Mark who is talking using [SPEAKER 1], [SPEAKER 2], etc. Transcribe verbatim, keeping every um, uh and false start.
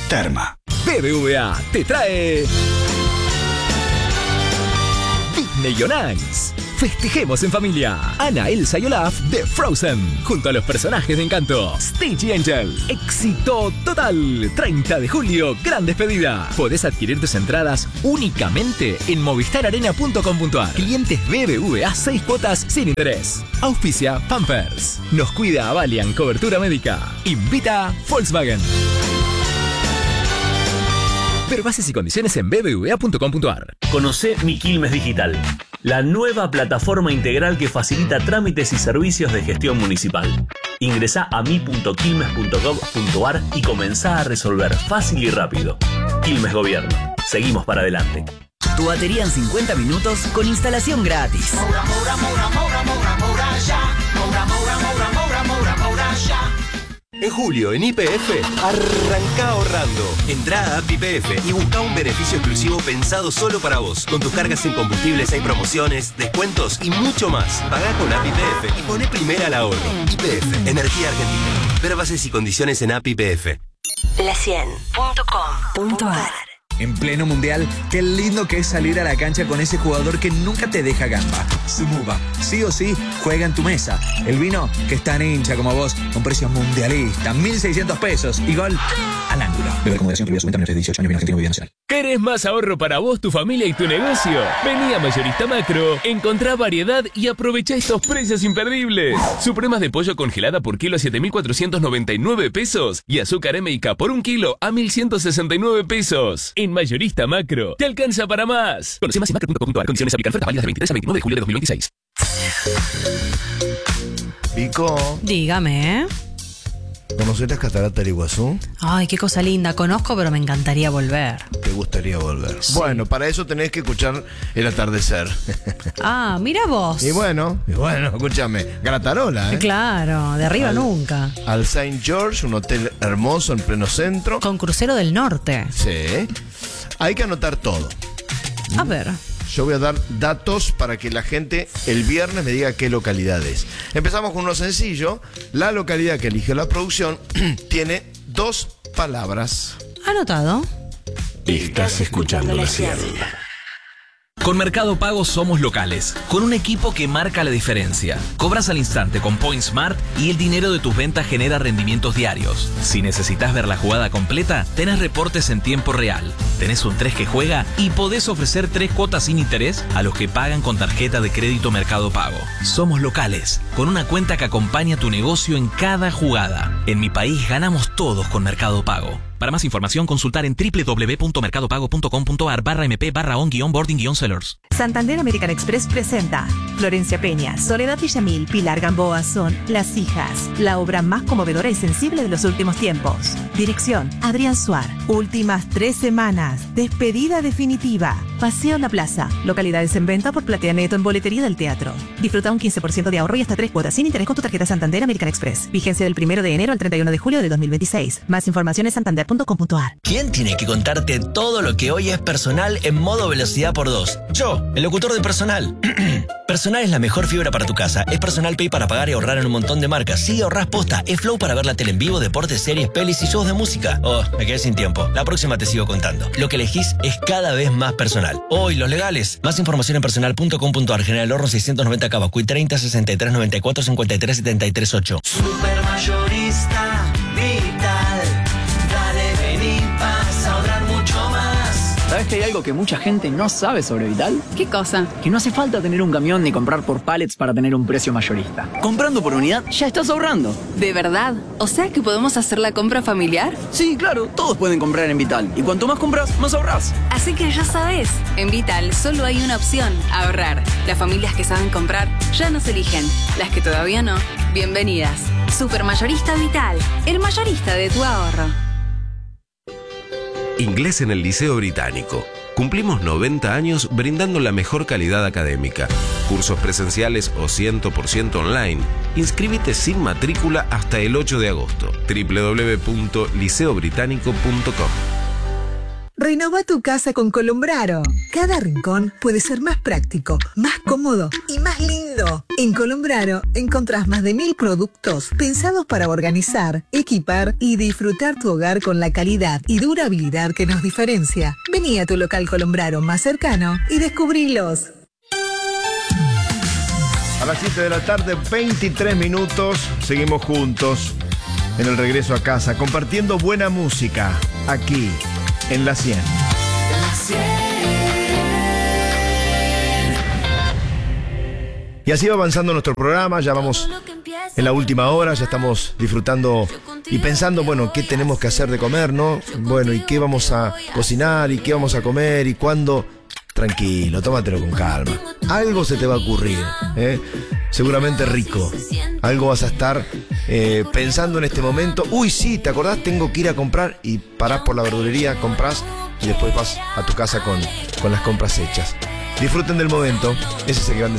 [SPEAKER 1] Terma.
[SPEAKER 2] B B V A te trae Disney on Ice. Festejemos en familia. Anna, Elsa y Olaf de Frozen, junto a los personajes de Encanto. Stitch y Angel. Éxito total. treinta de julio, gran despedida. Podés adquirir tus entradas únicamente en movistar arena punto com punto ar. Clientes B B V A, seis cuotas sin interés. Auspicia Pampers. Nos cuida Avalian, cobertura médica. Invita Volkswagen. Ver bases y condiciones en b b v a punto com punto ar.
[SPEAKER 3] Conocé Mi Quilmes Digital, la nueva plataforma integral que facilita trámites y servicios de gestión municipal. Ingresá a mi punto quilmes punto gov punto ar y comenzá a resolver fácil y rápido. Quilmes Gobierno. Seguimos para adelante.
[SPEAKER 4] Tu batería en cincuenta minutos con instalación gratis.
[SPEAKER 5] Moura, moura, moura, moura, moura, moura, ya. Moura, moura, moura, moura, moura, moura, ya.
[SPEAKER 6] En julio, en Y P F, arranca ahorrando. Entrá a App Y P F y busca un beneficio exclusivo pensado solo para vos. Con tus cargas en combustibles hay promociones, descuentos y mucho más. Pagá con App Y P F y poné primera al ahorro. Y P F, Energía Argentina. Ver bases y condiciones en App Y P F.
[SPEAKER 7] la cien punto com punto ar.
[SPEAKER 8] En pleno mundial, qué lindo que es salir a la cancha con ese jugador que nunca te deja gamba. Sumuba, sí o sí, juega en tu mesa. El vino que es tan hincha como vos, con precios mundialistas, mil seiscientos pesos y gol al ángulo. Beber con moderación, prohibida su venta a menores de dieciocho años, bien argentino, bien nacional.
[SPEAKER 9] ¿Querés más ahorro para vos, tu familia y tu negocio? Vení a Mayorista Macro, encontrá variedad y aprovechá estos precios imperdibles. Supremas de pollo congelada por kilo a siete mil cuatrocientos noventa y nueve pesos y azúcar M y K por un kilo a mil ciento sesenta y nueve pesos. En Mayorista Macro, te alcanza para más. Conoce más en macro punto com punto ar. Condiciones aplican. Ofertas válidas del veintitrés al veintinueve de julio de dos mil veintiséis.
[SPEAKER 10] Pico.
[SPEAKER 11] Dígame, ¿eh?
[SPEAKER 10] ¿Conocés las cataratas del Iguazú?
[SPEAKER 11] Ay, qué cosa linda. Conozco, pero me encantaría volver.
[SPEAKER 10] ¿Te gustaría volver?
[SPEAKER 11] Sí.
[SPEAKER 10] Bueno, para eso tenés que escuchar el atardecer.
[SPEAKER 11] Ah, mira vos.
[SPEAKER 10] Y bueno, y bueno, escúchame, Gratarola, ¿eh?
[SPEAKER 11] Claro, de arriba
[SPEAKER 10] al,
[SPEAKER 11] nunca.
[SPEAKER 10] Al Saint George, un hotel hermoso en pleno centro.
[SPEAKER 11] Con crucero del norte.
[SPEAKER 10] Sí. Hay que anotar todo.
[SPEAKER 11] A ver.
[SPEAKER 10] Yo voy a dar datos para que la gente el viernes me diga qué localidad es. Empezamos con uno sencillo. La localidad que eligió la producción tiene dos palabras.
[SPEAKER 11] Anotado.
[SPEAKER 1] Estás escuchando la cien.
[SPEAKER 12] Con Mercado Pago somos locales, con un equipo que marca la diferencia. Cobras al instante con Point Smart y el dinero de tus ventas genera rendimientos diarios. Si necesitas ver la jugada completa, tenés reportes en tiempo real. Tenés un tres que juega y podés ofrecer tres cuotas sin interés a los que pagan con tarjeta de crédito Mercado Pago. Somos locales, con una cuenta que acompaña tu negocio en cada jugada. En mi país ganamos todos con Mercado Pago. Para más información, consultar en w w w punto mercado pago punto com punto ar barra mp barra on guión boarding guión sellers.
[SPEAKER 13] Santander American Express presenta Florencia Peña, Soledad Villamil, Pilar Gamboa son Las Hijas, la obra más conmovedora y sensible de los últimos tiempos. Dirección, Adrián Suar. Últimas tres semanas. Despedida definitiva. Paseo La Plaza. Localidades en venta por Platea Neto en boletería del teatro. Disfruta un quince por ciento de ahorro y hasta tres cuotas sin interés con tu tarjeta Santander American Express. Vigencia del primero de enero al treinta y uno de julio de dos mil veintiséis. Más información en santander punto com punto ar.
[SPEAKER 4] ¿Quién tiene que contarte todo lo que hoy es personal en modo velocidad por dos? Yo, el locutor de Personal. Personal es la mejor fibra para tu casa. Es Personal Pay para pagar y ahorrar en un montón de marcas. Sí, ahorrás posta. Es Flow para ver la tele en vivo, deportes, series, pelis y shows de música. Oh, me quedé sin tiempo. La próxima te sigo contando. Lo que elegís es cada vez más personal. Hoy, los legales. Más información en personal punto com punto ar. General Horno seiscientos noventa Cavacuy treinta sesenta y tres noventa y cuatro cincuenta y tres setenta y tres ocho.
[SPEAKER 5] Supermayorista Vital. Dale, vení, vas a ahorrar mucho más.
[SPEAKER 14] ¿Sabes que hay algo que mucha gente no sabe sobre Vital?
[SPEAKER 15] ¿Qué cosa?
[SPEAKER 14] Que no hace falta tener un camión ni comprar por pallets para tener un precio mayorista. Comprando por unidad ya estás ahorrando.
[SPEAKER 15] ¿De verdad? ¿O sea que podemos hacer la compra familiar?
[SPEAKER 14] Sí, claro, todos pueden comprar en Vital. Y cuanto más compras, más ahorrás.
[SPEAKER 15] Así que ya sabes, en Vital solo hay una opción, ahorrar. Las familias que saben comprar ya nos eligen. Las que todavía no, bienvenidas. Supermayorista Vital, el mayorista de tu ahorro.
[SPEAKER 16] Inglés en el Liceo Británico. Cumplimos noventa años brindando la mejor calidad académica. Cursos presenciales o cien por ciento online. Inscríbete sin matrícula hasta el ocho de agosto. w w w punto liceo británico punto com.
[SPEAKER 17] Renova tu casa con Colombraro. Cada rincón puede ser más práctico, más cómodo y más lindo. En Colombraro encontrás más de mil productos pensados para organizar, equipar y disfrutar tu hogar con la calidad y durabilidad que nos diferencia. Vení a tu local Colombraro más cercano y descubrilos.
[SPEAKER 10] A las siete de la tarde, veintitrés minutos, seguimos juntos en el regreso a casa, compartiendo buena música, aquí, en La cien. Y así va avanzando nuestro programa, ya vamos en la última hora, ya estamos disfrutando y pensando, bueno, qué tenemos que hacer de comer, ¿no? Bueno, y qué vamos a cocinar, y qué vamos a comer, y cuándo... Tranquilo, tómatelo con calma. Algo se te va a ocurrir, ¿eh? Seguramente rico. Algo vas a estar eh, pensando en este momento. Uy, sí, ¿te acordás? Tengo que ir a comprar. Y parás por la verdulería, comprás y después vas a tu casa con, con las compras hechas. Disfruten del momento. Ese es el gran desafío.